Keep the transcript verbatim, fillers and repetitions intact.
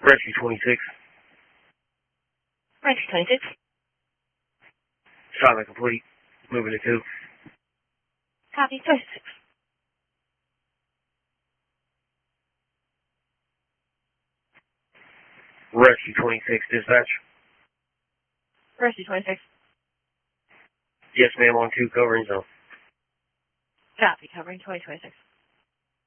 Rescue twenty-six. Rescue twenty-six. Assignment complete. Moving to two. Copy, twenty-six. Rescue twenty-six, dispatch. Rescue twenty-six. Yes, ma'am, on two, covering zone. Copy, covering twenty twenty-six.